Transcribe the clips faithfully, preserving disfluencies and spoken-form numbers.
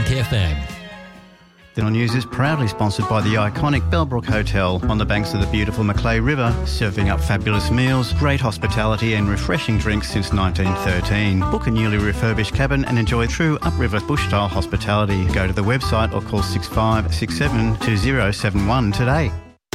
Tank F M. The News is proudly sponsored by the iconic Bellbrook Hotel on the banks of the beautiful Macleay River, serving up fabulous meals, great hospitality and refreshing drinks since nineteen thirteen. Book a newly refurbished cabin and enjoy true upriver bush-style hospitality. Go to the website or call six five six seven two zero seven one today.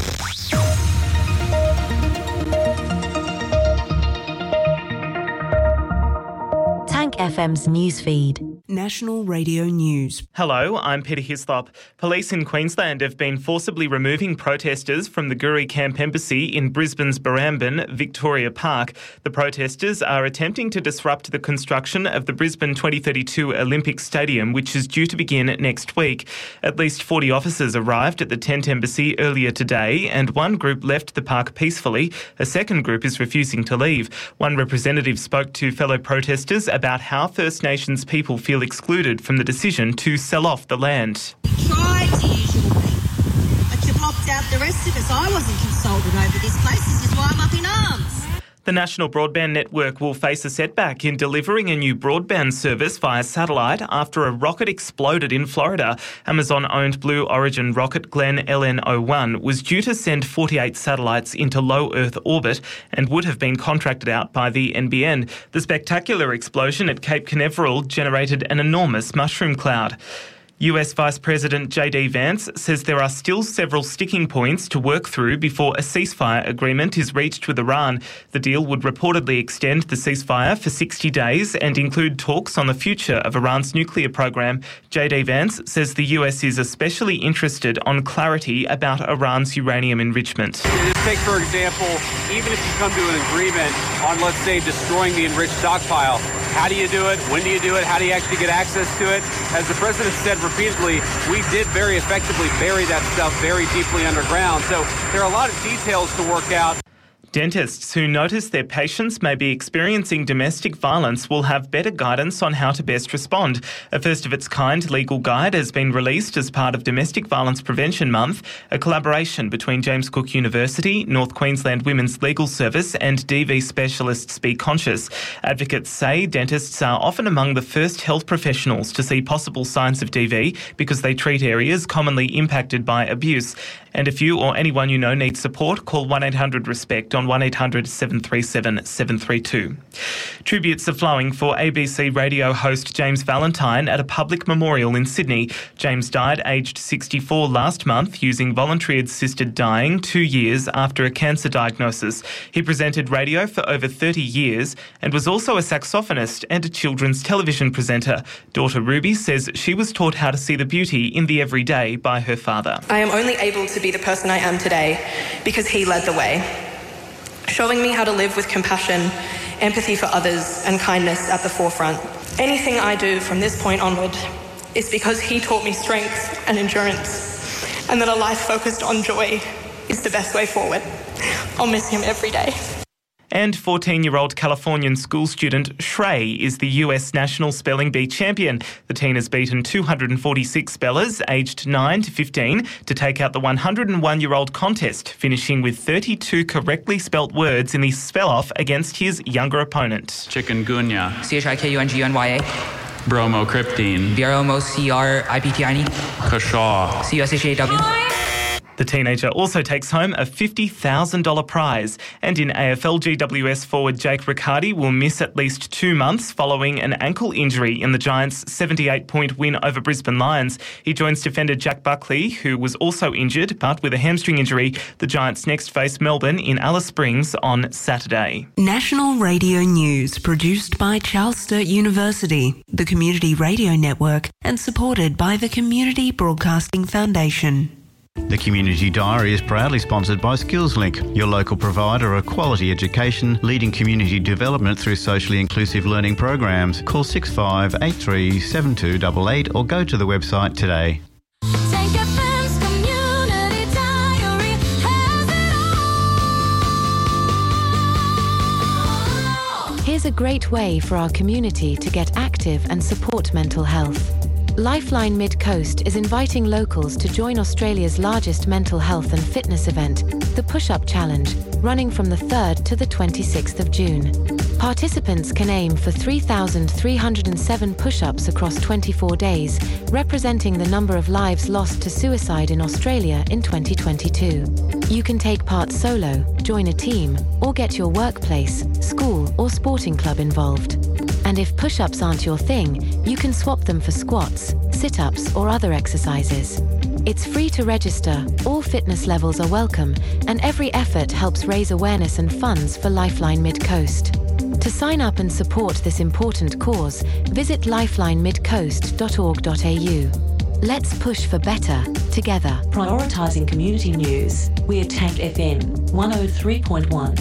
Tank F M's newsfeed. National Radio News. Hello, I'm Peter Hislop. Police in Queensland have been forcibly removing protesters from the Guri Camp Embassy in Brisbane's Barrambin, Victoria Park. The protesters are attempting to disrupt the construction of the Brisbane twenty thirty-two Olympic Stadium, which is due to begin next week. At least forty officers arrived at the tent embassy earlier today, and one group left the park peacefully. A second group is refusing to leave. One representative spoke to fellow protesters about how First Nations people feel excluded from the decision to sell off the land. Tried to use your name, but you blocked out the rest of us. I wasn't consulted over this place. This is why I'm up in arms. The National Broadband Network will face a setback in delivering a new broadband service via satellite after a rocket exploded in Florida. Amazon-owned Blue Origin rocket Glenn L N zero one was due to send forty-eight satellites into low Earth orbit and would have been contracted out by the N B N. The spectacular explosion at Cape Canaveral generated an enormous mushroom cloud. U S Vice President J D Vance says there are still several sticking points to work through before a ceasefire agreement is reached with Iran. The deal would reportedly extend the ceasefire for sixty days and include talks on the future of Iran's nuclear program. J D Vance says the U S is especially interested on clarity about Iran's uranium enrichment. Take, for example, even if you come to an agreement on, let's say, destroying the enriched stockpile, how do you do it? When do you do it? How do you actually get access to it? As the president said repeatedly, we did very effectively bury that stuff very deeply underground. So there are a lot of details to work out. Dentists who notice their patients may be experiencing domestic violence will have better guidance on how to best respond. A first-of-its-kind legal guide has been released as part of Domestic Violence Prevention Month, a collaboration between James Cook University, North Queensland Women's Legal Service and D V specialists Be Conscious. Advocates say dentists are often among the first health professionals to see possible signs of D V because they treat areas commonly impacted by abuse. And if you or anyone you know needs support, call one eight hundred RESPECT on one eight hundred seven three seven seven three two. Tributes are flowing for A B C radio host James Valentine at a public memorial in Sydney. James died aged sixty-four last month using voluntary assisted dying two years after a cancer diagnosis. He presented radio for over thirty years and was also a saxophonist and a children's television presenter. Daughter Ruby says she was taught how to see the beauty in the everyday by her father. I am only able to be the person I am today because he led the way, showing me how to live with compassion, empathy for others, and kindness at the forefront. Anything I do from this point onward is because he taught me strength and endurance, and that a life focused on joy is the best way forward. I'll miss him every day. And fourteen-year-old Californian school student Shrey is the U S National Spelling Bee champion. The teen has beaten two hundred forty-six spellers aged nine to fifteen to take out the one hundred one-year-old contest, finishing with thirty-two correctly spelt words in the spell-off against his younger opponent. Chikungunya. C H I K U N G U N Y A. Bromocriptine. B R O M O C R I P T I N E. Kashaw. C U S H A W. The teenager also takes home a fifty thousand dollars prize. And in A F L, G W S forward Jake Riccardi will miss at least two months following an ankle injury in the Giants' seventy-eight point win over Brisbane Lions. He joins defender Jack Buckley, who was also injured, but with a hamstring injury. The Giants next face Melbourne in Alice Springs on Saturday. National Radio News, produced by Charles Sturt University, the Community Radio Network, and supported by the Community Broadcasting Foundation. The Community Diary is proudly sponsored by SkillsLink, your local provider of quality education, leading community development through socially inclusive learning programs. Call six five eight three seven two eight eight or go to the website today. Tank F M's Community Diary has it all. Here's a great way for our community to get active and support mental health. Lifeline Mid-Coast is inviting locals to join Australia's largest mental health and fitness event, the Push-Up Challenge, running from the third to the twenty-sixth of June. Participants can aim for three thousand three hundred seven push-ups across twenty-four days, representing the number of lives lost to suicide in Australia in twenty twenty-two. You can take part solo, join a team, or get your workplace, school, or sporting club involved. And if push-ups aren't your thing, you can swap them for squats, sit-ups, or other exercises. It's free to register, all fitness levels are welcome, and every effort helps raise awareness and funds for Lifeline Mid-Coast. To sign up and support this important cause, visit lifeline midcoast dot org dot a u. Let's push for better, together. Prioritising community news. We're Tank F M one oh three point one.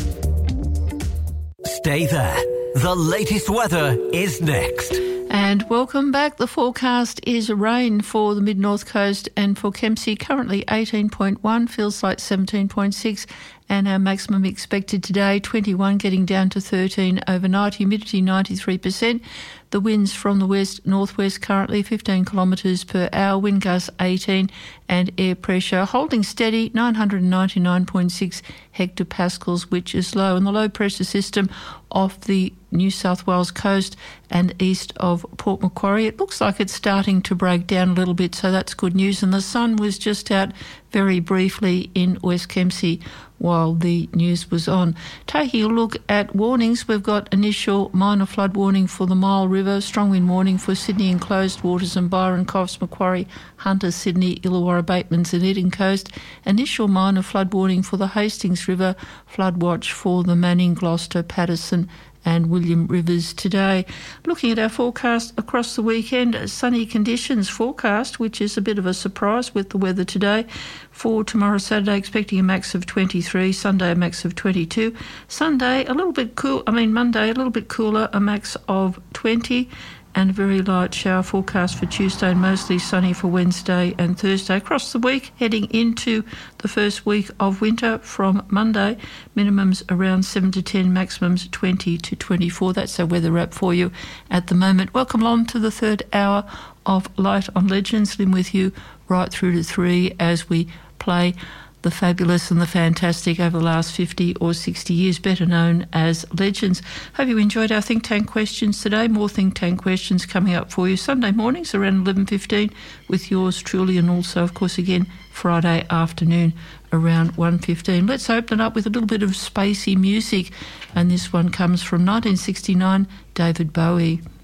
Stay there. The latest weather is next. And welcome back. The forecast is rain for the mid-north coast and for Kempsey. Currently eighteen point one, feels like seventeen point six, and our maximum expected today, twenty-one, getting down to thirteen overnight. Humidity ninety-three percent. The winds from the west northwest currently fifteen kilometres per hour, wind gusts eighteen, and air pressure holding steady nine hundred ninety-nine point six hectopascals, which is low. And the low pressure system off the New South Wales coast and east of Port Macquarie, it looks like it's starting to break down a little bit, so that's good news. And the sun was just out very briefly in West Kempsey while the news was on. Taking a look at warnings, we've got initial minor flood warning for the Mile River, strong wind warning for Sydney enclosed waters and Byron, Coffs, Macquarie, Hunter, Sydney, Illawarra, Batemans and Eden Coast. Initial minor flood warning for the Hastings River, flood watch for the Manning, Gloucester, Patterson and William Rivers today. Looking at our forecast across the weekend, sunny conditions forecast, which is a bit of a surprise with the weather today. For tomorrow, Saturday, expecting a max of twenty-three, Sunday a max of twenty-two. Sunday, a little bit cool, I mean Monday, a little bit cooler, a max of twenty. And a very light shower forecast for Tuesday and mostly sunny for Wednesday and Thursday. Across the week, heading into the first week of winter from Monday, minimums around seven to ten, maximums twenty to twenty-four. That's our weather wrap for you at the moment. Welcome along to the third hour of Light on Legends. Lynn with you right through to three as we play the fabulous and the fantastic over the last fifty or sixty years, better known as legends. Hope you enjoyed our Think Tank questions today. More Think Tank questions coming up for you Sunday mornings around eleven fifteen with yours truly, and also, of course, again, Friday afternoon around one fifteen. Let's open it up with a little bit of spacey music, and this one comes from nineteen sixty-nine, David Bowie.